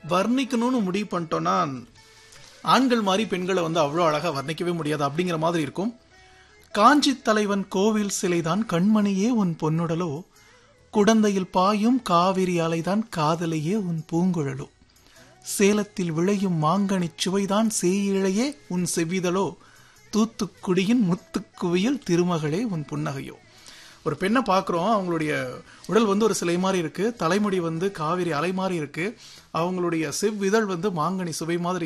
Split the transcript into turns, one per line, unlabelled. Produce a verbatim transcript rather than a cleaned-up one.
வர்ணிக்கணும்னு முடிவு பண்ணிட்டோம்னா ஆண்கள் மாதிரி பெண்களை வந்து அவ்வளோ அழகா வர்ணிக்கவே முடியாது அப்படிங்கிற மாதிரி இருக்கும். காஞ்சி தலைவன் கோவில் சிலைதான் கண்மணியே உன் பொன்னுடலோ, குடந்தையில் பாயும் காவிரி அலைதான் காதலையே உன் பூங்குழலோ, சேலத்தில் விளையும் மாங்கனிச் சுவைதான் சேயிழையே உன் செவ்விதழோ, தூத்துக்குடியின் முத்துக்குவியல் திருமகளே உன் புன்னகையோ. ஒரு பெண்ணை பார்க்குறோம், அவங்களுடைய உடல் வந்து ஒரு சிலை மாதிரி இருக்கு, தலைமுடி வந்து காவிரி அலை மாதிரி இருக்கு, அவங்களுடைய செவ்விதழ் வந்து மாங்கனி சுவை மாதிரி